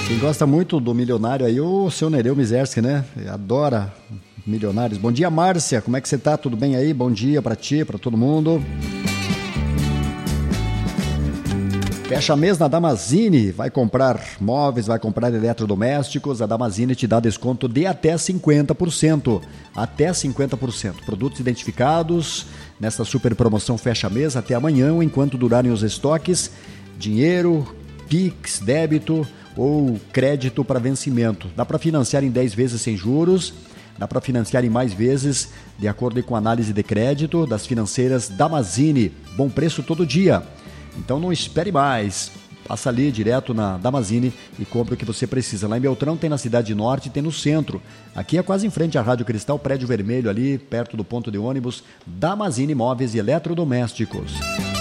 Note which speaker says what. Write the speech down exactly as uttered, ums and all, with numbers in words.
Speaker 1: Quem gosta muito do milionário aí, o seu Nereu Mizerski, né? Adora milionários. Bom dia, Márcia. Como é que você tá? Tudo bem aí? Bom dia pra ti, pra todo mundo. Fecha mês na Damazini. Vai comprar móveis, vai comprar eletrodomésticos. A Damazini te dá desconto de até cinquenta por cento. Até cinquenta por cento. Produtos identificados nesta super promoção fecha mês até amanhã, enquanto durarem os estoques. Dinheiro, Pix, débito ou crédito para vencimento. Dá para financiar em dez vezes sem juros, dá para financiar em mais vezes, de acordo com a análise de crédito das financeiras Damazini. Bom preço todo dia. Então não espere mais. Passa ali direto na Damazini e compre o que você precisa. Lá em Beltrão tem na Cidade Norte e tem no centro. Aqui é quase em frente à Rádio Cristal, prédio vermelho ali, perto do ponto de ônibus. Damazini Móveis e Eletrodomésticos.